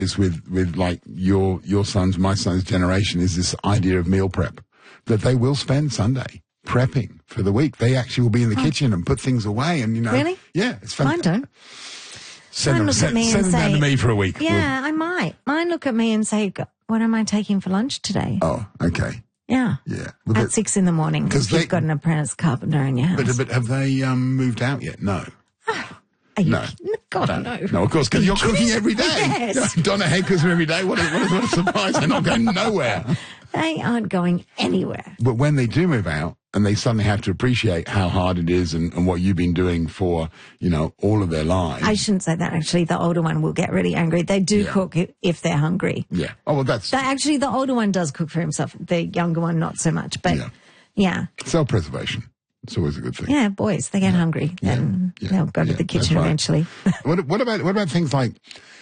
is with like your son's, my son's generation is this idea of meal prep, that they will spend Sunday prepping for the week. They actually will be in the kitchen and put things away, and Really? Yeah, it's Mine fantastic. don't. Send Mine them, look at me send and them down say- to me for a week. Yeah, I might. Mine look at me and say, what am I taking for lunch today? Oh, okay. Yeah. Yeah. Well, At 6 in the morning, 'cause because you've they- got an apprentice carpenter in your house. But have they moved out yet? No. Are you No. kidding? God, no. No, of course, because you're cooking every day. Yes. Donna Hay cooks every day. What a surprise. They're not going nowhere. They aren't going anywhere. But when they do move out and they suddenly have to appreciate how hard it is and what you've been doing for, all of their lives. I shouldn't say that, actually. The older one will get really angry. They do Yeah. cook if they're hungry. Yeah. Oh, well, that's Actually, the older one does cook for himself. The younger one, not so much. But, yeah. self-preservation. It's always a good thing. Yeah, boys, they get hungry. Then they'll go to the kitchen that's right. eventually. What about things like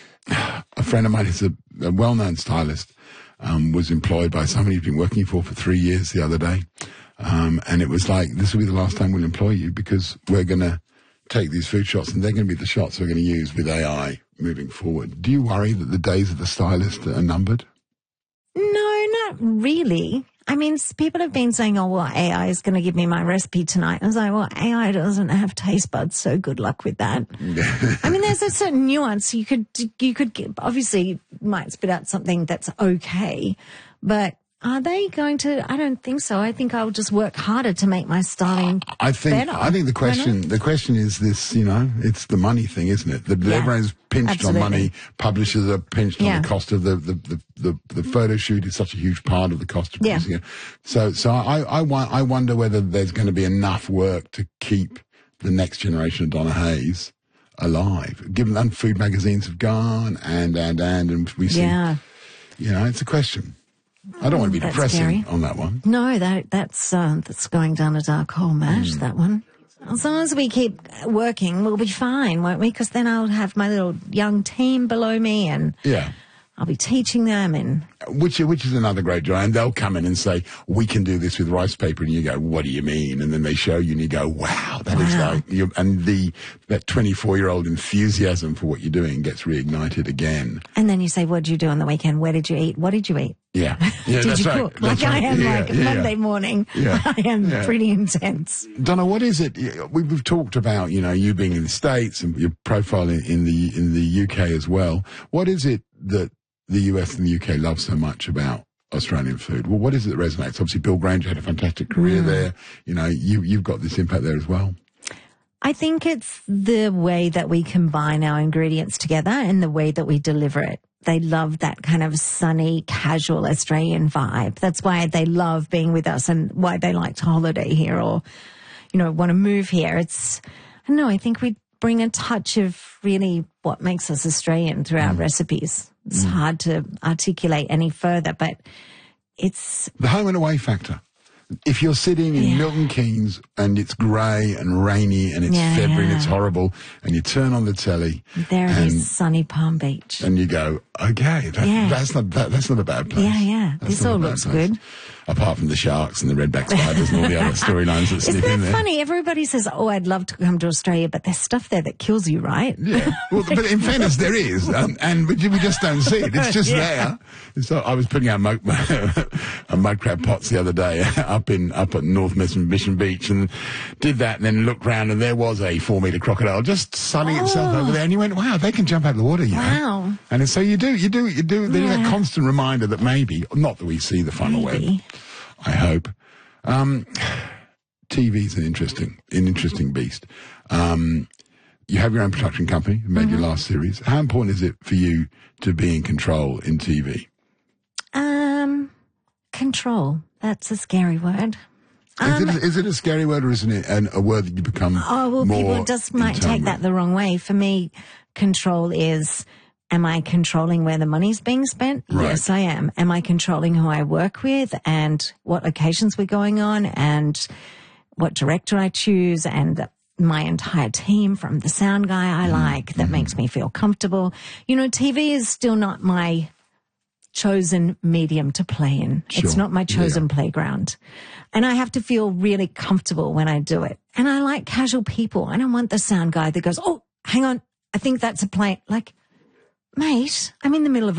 a friend of mine is a well-known stylist, was employed by somebody he's been working for 3 years the other day. And it was like, this will be the last time we'll employ you because we're going to take these food shots and they're going to be the shots we're going to use with AI moving forward. Do you worry that the days of the stylist are numbered? No, not really. I mean, people have been saying, AI is going to give me my recipe tonight. I was like, well, AI doesn't have taste buds, so good luck with that. I mean, there's a certain nuance. You could obviously might spit out something that's okay, but are they going to? I don't think so. I think I'll just work harder to make my styling better. I think the question is this, it's the money thing, isn't it? That everyone's pinched absolutely. on money. Publishers are pinched on the cost of the photo shoot is such a huge part of the cost of producing it. So I wonder whether there's going to be enough work to keep the next generation of Donna Hayes alive, given that food magazines have gone and we see, it's a question. I don't want to be depressing scary. on that one. No, that's going down a dark hole, Mash, that one. As long as we keep working, we'll be fine, won't we? Because then I'll have my little young team below me and I'll be teaching them. And Which is another great joy. And they'll come in and say, we can do this with rice paper. And you go, what do you mean? And then they show you and you go, wow, that is like, and that 24-year-old enthusiasm for what you're doing gets reignited again. And then you say, what did you do on the weekend? Where did you eat? What did you eat? Yeah. Did that's you right. cook? That's Like right. I am Monday morning. Yeah. I am pretty intense. Donna, what is it? We've talked about, you being in the States and your profile in the UK as well. What is it that the US and the UK love so much about Australian food? Well, what is it that resonates? Obviously, Bill Granger had a fantastic career there. You've got this impact there as well. I think it's the way that we combine our ingredients together and the way that we deliver it. They love that kind of sunny, casual Australian vibe. That's why they love being with us and why they like to holiday here or, want to move here. I don't know, I think we bring a touch of really what makes us Australian through our recipes. It's hard to articulate any further, but it's the home and away factor. If you're sitting in Milton Keynes and it's grey and rainy and it's February and it's horrible and you turn on the telly. There is sunny Palm Beach. And you go, okay, that's not a bad place. Yeah. That's This not a all bad looks place. good. Apart from the sharks and the redback spiders and all the other storylines that slip Isn't in that there. funny? Everybody says, I'd love to come to Australia, but the's stuff there that kills you, right? Yeah. Well, but in fairness, there is, and we just don't see it. It's just there. So I was putting out mud crab pots the other day up at North Mission Beach, and did that, and then looked round, and there was a 4-metre crocodile just sunning itself over there, and you went, wow, they can jump out of the water, you know. Wow. And so you do. There's that constant reminder that maybe, not that we see the funnel web, I hope. TV's an interesting beast. You have your own production company, you made your last series. How important is it for you to be in control in TV? Control. That's a scary word. Is it a scary word, or isn't it a word that you become more people just might take that the wrong way. For me, control is, am I controlling where the money's being spent? Right. Yes, I am. Am I controlling who I work with and what locations we're going on and what director I choose and my entire team, from the sound guy I like that makes me feel comfortable. TV is still not my chosen medium to play in. Sure. It's not my chosen playground. And I have to feel really comfortable when I do it. And I like casual people. I don't want the sound guy that goes, oh, hang on, I think that's a plane. Like, Mate, I'm in the middle of